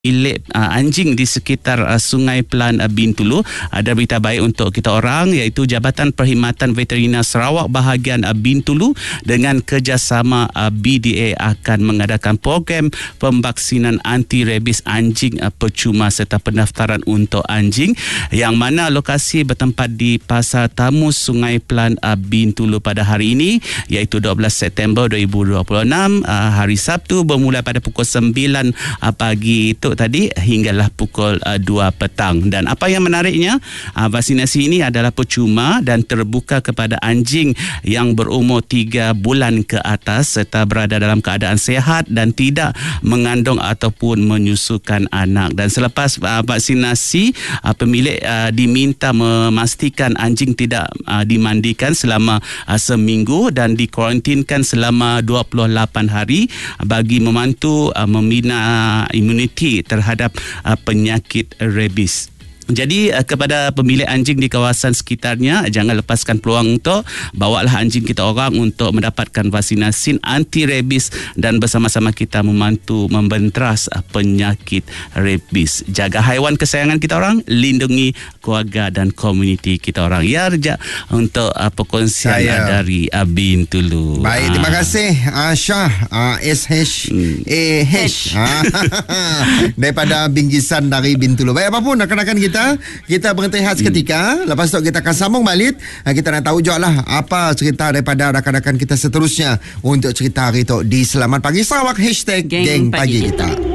Bilik anjing di sekitar Sungai Pelan Bintulu. Ada berita baik untuk kita orang, iaitu Jabatan Perkhidmatan Veterina Sarawak bahagian Bintulu dengan kerjasama BDA akan mengadakan program pemvaksinan anti-rabies anjing percuma serta pendaftaran untuk anjing, yang mana lokasi bertempat di Pasar Tamu Sungai Pelan Bintulu pada hari ini, iaitu 12 September 2026, hari Sabtu, bermula pada pukul 9 pagi itu tadi hinggalah pukul 2 petang. Dan apa yang menariknya, vaksinasi ini adalah percuma dan terbuka kepada anjing yang berumur 3 bulan ke atas serta berada dalam keadaan sihat dan tidak mengandung ataupun menyusukan anak. Dan selepas vaksinasi, pemilik diminta memastikan anjing tidak dimandikan selama seminggu dan dikuarantinkan selama 28 hari bagi membantu membina imuniti terhadap penyakit rabies. Jadi kepada pemilik anjing di kawasan sekitarnya, jangan lepaskan peluang untuk bawalah anjing kita orang untuk mendapatkan vaksinasi anti-rabies dan bersama-sama kita membantu membenteras penyakit rabies. Jaga haiwan kesayangan kita orang, lindungi keluarga dan komuniti kita orang. Ya, Rejak, untuk perkongsian dari Bintulu. Baik, terima kasih Syah SHAH daripada Bingkisan dari Bintulu. Baik, apapun rakan-rakan kita berhenti seketika. Lepas tu kita akan sambung balik. Kita nak tahu juga lah apa cerita daripada rakan-rakan kita seterusnya untuk cerita hari tu di Selamat Pagi Sarawak #Geng Pagi Kita.